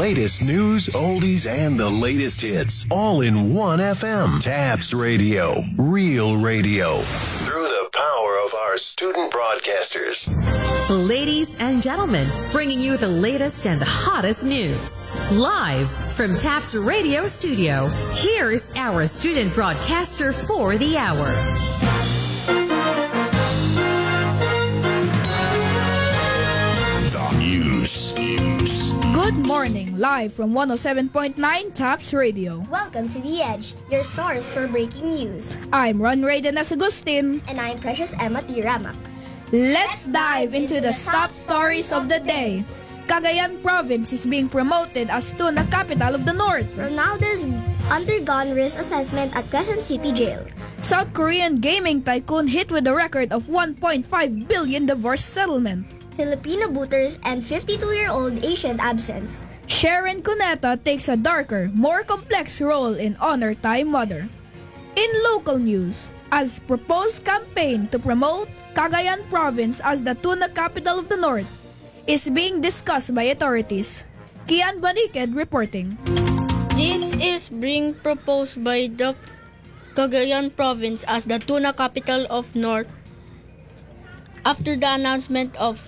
latest news, oldies, and the latest hits, all in one FM. Tabs Radio, real radio. Through the power of our student broadcasters. Ladies and gentlemen, bringing you the latest and the hottest news. Live from Tabs Radio Studio, here's our student broadcaster for the hour. Good morning, live from 107.9 Taps Radio. Welcome to The Edge, your source for breaking news. I'm Ron Reydenas Agustin. And I'm Precious Emma Tiramak. Let's dive into the top stories of the day. Cagayan Province is being promoted as tuna capital of the North. Ronaldo's undergone risk assessment at Quezon City Jail. South Korean gaming tycoon hit with a record of 1.5 billion divorce settlement. Filipino booters and 52-year-old Asian absence. Sharon Cuneta takes a darker, more complex role in Honor Time Mother. In local news, as proposed campaign to promote Cagayan Province as the tuna capital of the North is being discussed by authorities. Kian Baniked reporting. This is being proposed by the Cagayan Province as the tuna capital of North after the announcement of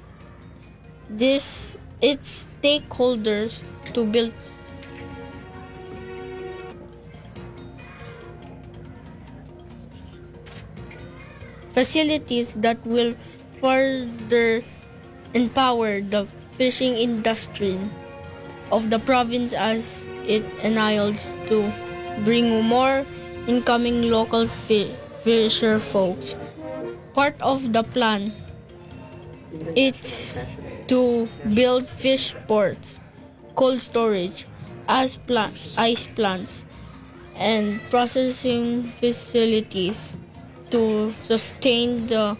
its stakeholders to build facilities that will further empower the fishing industry of the province as it enables to bring more incoming local fisher folks. Part of the plan is to build fish ports, cold storage, ice plants, and processing facilities to sustain the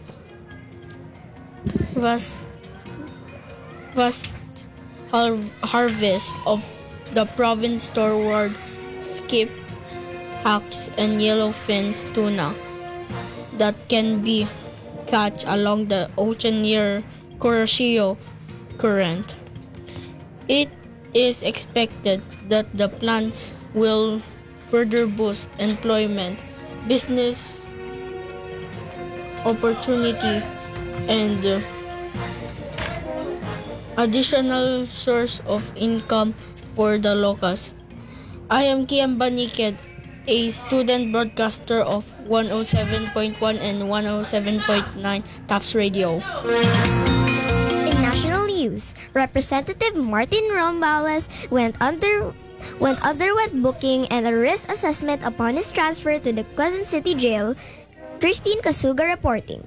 vast harvest of the province toward skip, hacks, and yellowfin tuna that can be caught along the ocean near Kuroshio Current. It is expected that the plants will further boost employment, business opportunity, and additional source of income for the locals. I am Kian Baniked, a student broadcaster of 107.1 and 107.9 Taps Radio. In national news, Representative Martin Rombales underwent booking and a risk assessment upon his transfer to the Quezon City Jail. Christine Kasuga reporting.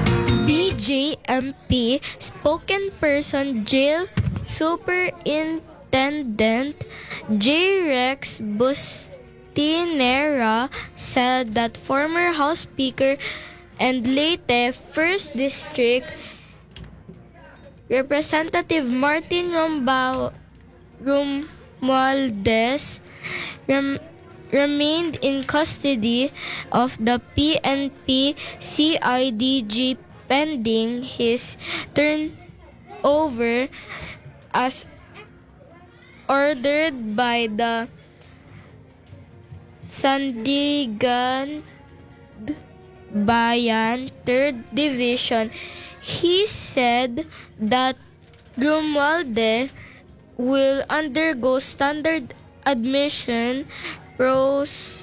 BJMP spokesperson Jail Superintendent J. Rex Bustinera said that former House Speaker and Leyte 1st District Representative Martin Romualdez remained in custody of the PNP CIDG pending his turnover as ordered by the Sandigan Bayan 3rd Division. He said that Romualdez will undergo standard admission procedures